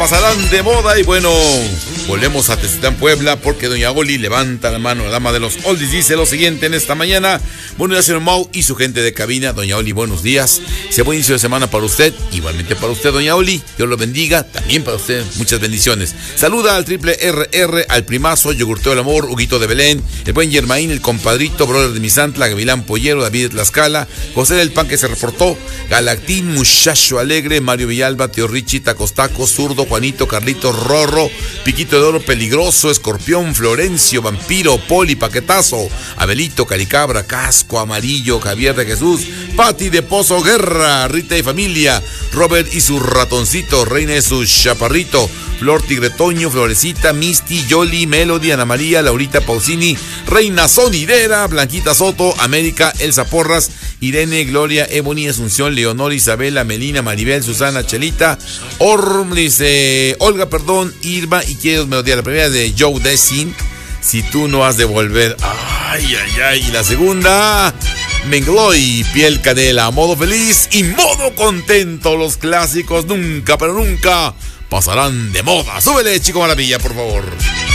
Pasarán de moda y bueno, volvemos a Teciutlán, Puebla, porque doña Oli levanta la mano, la dama de los oldies, dice lo siguiente en esta mañana. Buenos días, señor Mau y su gente de cabina. Doña Oli, buenos días. Sea buen inicio de semana para usted, igualmente para usted, doña Oli. Dios lo bendiga, también para usted, muchas bendiciones. Saluda al triple RR, al primazo, Yogurteo del Amor, Huguito de Belén, el buen Germain, el compadrito, brother de Misantla, Gavilán Pollero, David de Tlaxcala, José del Pan que se reportó, Galactín, Muchacho Alegre, Mario Villalba, Tío Richie, Tacostaco, Zurdo, Juanito, Carlito, Rorro, Piquito de Oro, Peligroso, Escorpión, Florencio, Vampiro, Poli, Paquetazo, Abelito, Caricabra, Casco Amarillo, Javier de Jesús, Pati de Pozo Guerra, Rita y Familia, Robert y su ratoncito, Reina y su chaparrito, Flor Tigretoño, Florecita, Misty, Yoli, Melody, Ana María, Laurita Pausini, Reina Sonidera, Blanquita Soto, América, Elsa Porras, Irene, Gloria, Ebony, Asunción, Leonor, Isabela, Melina, Maribel, Susana, Chelita, Olga, Irma y quiero melodía. La primera de Joe Dessin, Si tú no has de volver. Ay, ay, ay. Y la segunda, Mengloy, Piel Canela, Modo Feliz y Modo Contento. Los clásicos nunca, pero nunca pasarán de moda. Súbele, Chico Maravilla, por favor.